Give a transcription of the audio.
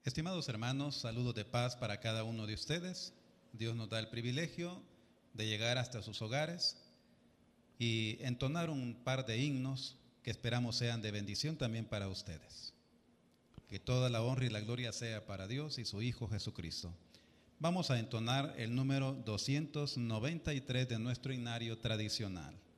Estimados hermanos, saludos de paz para cada uno de ustedes. Dios nos da el privilegio de llegar hasta sus hogares y entonar un par de himnos que esperamos sean de bendición también para ustedes. Que toda la honra y la gloria sea para Dios y su Hijo Jesucristo. Vamos a entonar el número 293 de nuestro himnario tradicional.